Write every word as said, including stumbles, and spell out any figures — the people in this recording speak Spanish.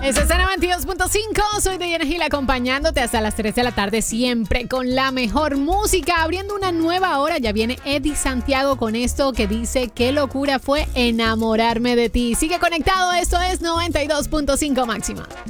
Eso es noventa y dos punto cinco. Soy Diana Gil acompañándote hasta las tres de la tarde, siempre con la mejor música. Abriendo una nueva hora, ya viene Eddie Santiago con esto que dice: qué locura fue enamorarme de ti. Sigue conectado, esto es noventa y dos punto cinco máxima.